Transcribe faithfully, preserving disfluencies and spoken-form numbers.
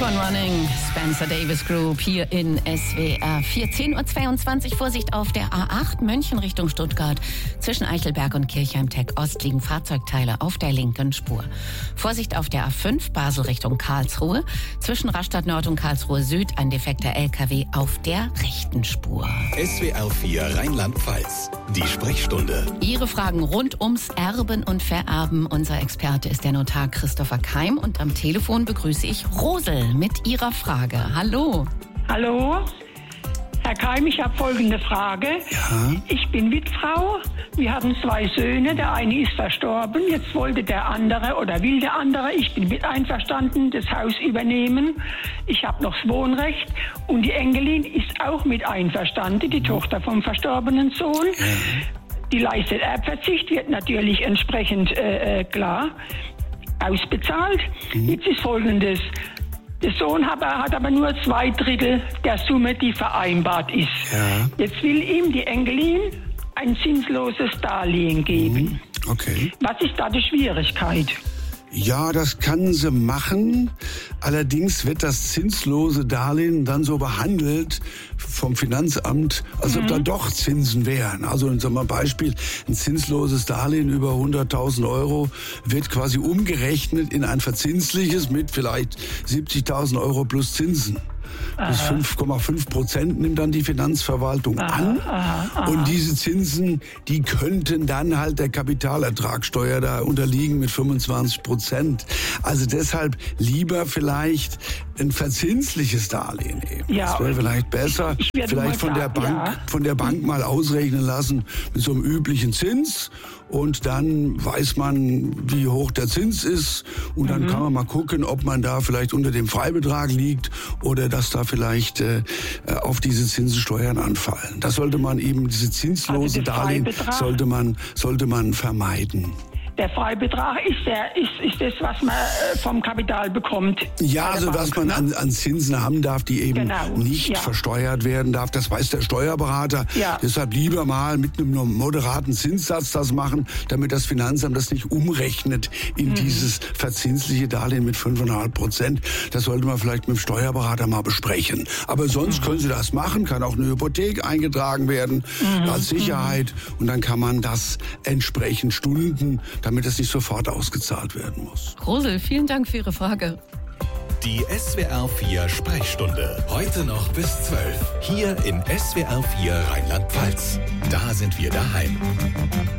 Keep on Running, Spencer Davis Group hier in S W R vier. zehn Uhr zweiundzwanzig, Vorsicht auf der A acht, München Richtung Stuttgart. Zwischen Eichelberg und Kirchheim-Tech Ost liegen Fahrzeugteile auf der linken Spur. Vorsicht auf der A fünf, Basel Richtung Karlsruhe. Zwischen Rastatt Nord und Karlsruhe Süd ein defekter L K W auf der rechten Spur. S W R vier Rheinland-Pfalz, die Sprechstunde. Ihre Fragen rund ums Erben und Vererben. Unser Experte ist der Notar Christopher Keim und am Telefon begrüße ich Rosel mit ihrer Frage. Hallo. Hallo, Herr Keim, ich habe folgende Frage. Ja? Ich bin Witfrau, wir haben zwei Söhne, der eine ist verstorben, jetzt wollte der andere oder will der andere, ich bin mit einverstanden, das Haus übernehmen. Ich habe noch das Wohnrecht und die Enkelin ist auch mit einverstanden, die Tochter vom verstorbenen Sohn. Ja. Die leistet Erbverzicht, wird natürlich entsprechend äh, klar ausbezahlt. Mhm. Jetzt ist Folgendes. Der Sohn hat, hat aber nur zwei Drittel der Summe, die vereinbart ist. Ja. Jetzt will ihm die Enkelin ein zinsloses Darlehen geben. Mhm. Okay. Was ist da die Schwierigkeit? Ja, das kann sie machen. Allerdings wird das zinslose Darlehen dann so behandelt vom Finanzamt, als ob mhm. da doch Zinsen wären. Also sagen wir mal Beispiel, ein zinsloses Darlehen über hunderttausend Euro wird quasi umgerechnet in ein verzinsliches mit vielleicht siebzigtausend Euro plus Zinsen. Bis fünf Komma fünf Prozent nimmt dann die Finanzverwaltung aha, an. Aha, aha. Und diese Zinsen, die könnten dann halt der Kapitalertragssteuer da unterliegen mit fünfundzwanzig Prozent. Also deshalb lieber vielleicht ein verzinsliches Darlehen nehmen. Ja, das wäre vielleicht besser. Ich, ich vielleicht von der Bank, ja. von der Bank mal ausrechnen lassen mit so einem üblichen Zins. Und dann weiß man, wie hoch der Zins ist. Und dann mhm. kann man mal gucken, ob man da vielleicht unter dem Freibetrag liegt oder dass da vielleicht äh, auf diese Zinsen Steuern anfallen. Das sollte man eben, diese zinslose also Darlehen sollte man, sollte man vermeiden. Der Freibetrag ist, der, ist, ist das, was man vom Kapital bekommt. Ja, also Bank, was man ne? an, an Zinsen haben darf, die eben genau. nicht ja. versteuert werden darf. Das weiß der Steuerberater. Ja. Deshalb lieber mal mit einem moderaten Zinssatz das machen, damit das Finanzamt das nicht umrechnet in mhm. dieses verzinsliche Darlehen mit fünf Komma fünf Prozent. Das sollte man vielleicht mit dem Steuerberater mal besprechen. Aber sonst mhm. können Sie das machen, kann auch eine Hypothek eingetragen werden mhm. als Sicherheit. Mhm. Und dann kann man das entsprechend stunden, damit es nicht sofort ausgezahlt werden muss. Rosel, vielen Dank für Ihre Frage. Die S W R vier Sprechstunde. Heute noch bis zwölf. Hier in S W R vier Rheinland-Pfalz. Da sind wir daheim.